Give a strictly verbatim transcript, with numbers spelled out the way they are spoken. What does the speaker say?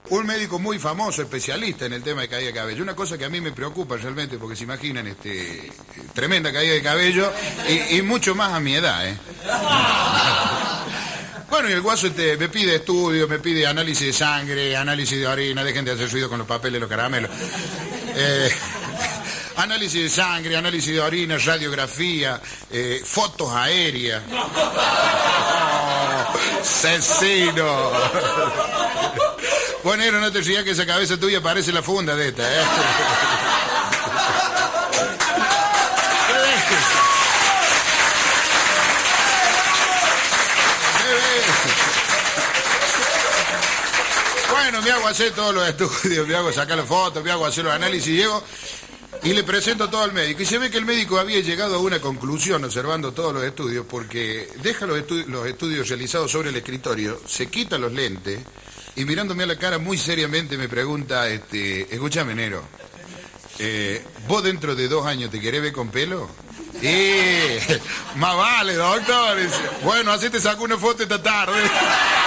un médico muy famoso, especialista en el tema de caída de cabello. Una cosa que a mí me preocupa realmente, porque se imaginan, este, tremenda caída de cabello y, y mucho más a mi edad, ¿eh? Bueno, y el guaso este, me pide estudios, me pide análisis de sangre, análisis de orina, dejen de hacer ruido con los papeles y los caramelos. Eh, análisis de sangre, análisis de orina, radiografía, eh, fotos aéreas. Oh, ¡Cecino! Bueno, no te rías que esa cabeza tuya parece la funda de esta, ¿eh? Bueno, me hago hacer todos los estudios, me hago sacar las fotos, me hago hacer los análisis, llego y le presento todo al médico. Y se ve que el médico había llegado a una conclusión observando todos los estudios, porque deja los, estu los estudios realizados sobre el escritorio, se quita los lentes y mirándome a la cara muy seriamente me pregunta, este, escúchame, Nero, eh, ¿vos dentro de dos años te querés ver con pelo? Eh, más vale, doctor. Bueno, así te saco una foto esta tarde.